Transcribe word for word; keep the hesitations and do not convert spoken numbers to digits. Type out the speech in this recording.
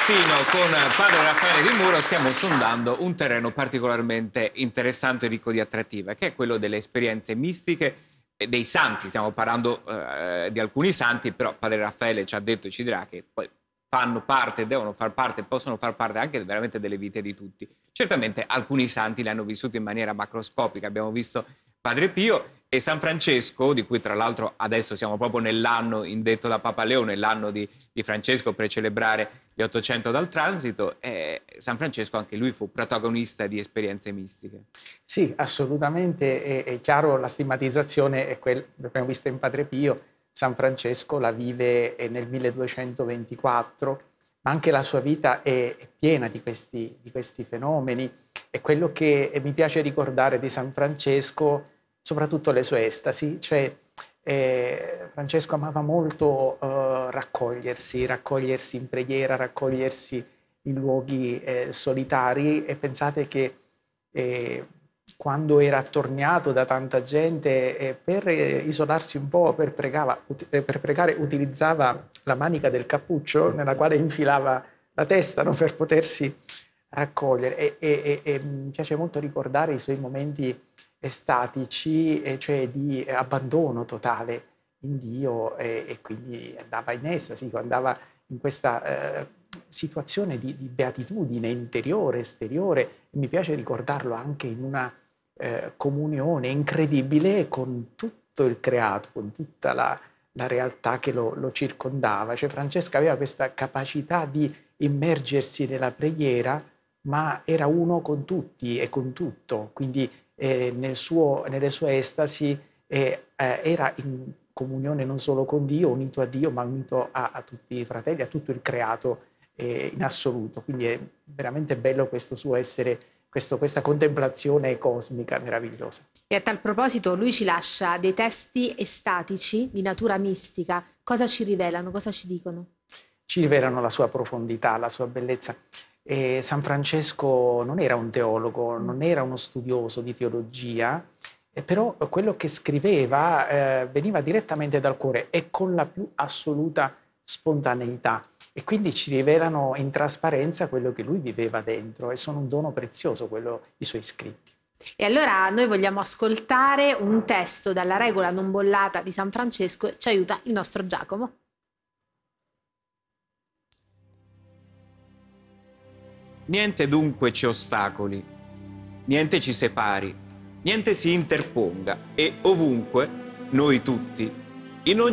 mattino con padre Raffaele Di Muro stiamo sondando un terreno particolarmente interessante e ricco di attrattiva, che è quello delle esperienze mistiche e dei santi. Stiamo parlando eh, di alcuni santi, però padre Raffaele ci ha detto e ci dirà che poi fanno parte, devono far parte, possono far parte anche veramente delle vite di tutti. Certamente alcuni santi li hanno vissuti in maniera macroscopica, abbiamo visto Padre Pio e San Francesco, di cui tra l'altro adesso siamo proprio nell'anno indetto da Papa Leone, l'anno di, di Francesco per celebrare gli ottocento dal transito, e San Francesco anche lui fu protagonista di esperienze mistiche. Sì, assolutamente, è, è chiaro, la stigmatizzazione è quella che abbiamo visto in Padre Pio. San Francesco la vive nel milleduecentoventiquattro, ma anche la sua vita è, è piena di questi, di questi fenomeni. E quello che mi piace ricordare di San Francesco, soprattutto le sue estasi, cioè eh, Francesco amava molto eh, raccogliersi, raccogliersi in preghiera, raccogliersi in luoghi eh, solitari, e pensate che eh, quando era attorniato da tanta gente, eh, per eh, isolarsi un po', per, pregava, eh, per pregare, utilizzava la manica del cappuccio nella quale infilava la testa, no, per potersi raccogliere. E, e, e, e mi piace molto ricordare i suoi momenti estatici, eh, cioè di abbandono totale in Dio, eh, e quindi andava in estasi, andava in questa eh, situazione di, di beatitudine interiore, esteriore. E mi piace ricordarlo anche in una eh, comunione incredibile con tutto il creato, con tutta la, la realtà che lo, lo circondava. Cioè Francesca aveva questa capacità di immergersi nella preghiera, ma era uno con tutti e con tutto, quindi eh, nel suo, nelle sue estasi eh, eh, era in comunione non solo con Dio, unito a Dio, ma unito a, a tutti i fratelli, a tutto il creato eh, in assoluto. Quindi è veramente bello questo suo essere, questo, questa contemplazione cosmica meravigliosa. E a tal proposito lui ci lascia dei testi estatici di natura mistica. Cosa ci rivelano? Cosa ci dicono? Ci rivelano la sua profondità, la sua bellezza. E San Francesco non era un teologo, non era uno studioso di teologia, eh, però quello che scriveva eh, veniva direttamente dal cuore e con la più assoluta spontaneità, e quindi ci rivelano in trasparenza quello che lui viveva dentro, e sono un dono prezioso quello, i suoi scritti. E allora noi vogliamo ascoltare un testo dalla regola non bollata di San Francesco. Ci aiuta il nostro Giacomo. Niente dunque ci ostacoli, niente ci separi, niente si interponga, e ovunque, noi tutti, in ogni